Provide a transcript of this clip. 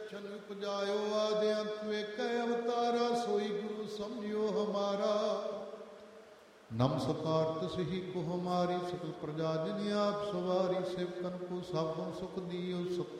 छन उपजायो आदि अंत वे कह अवतारा सोई गुरु समझियो हमारा। नमस्कार तसही को हमारी सकल प्रजा जिन्हें आप सवारी सेवकन को सब सुख दियो।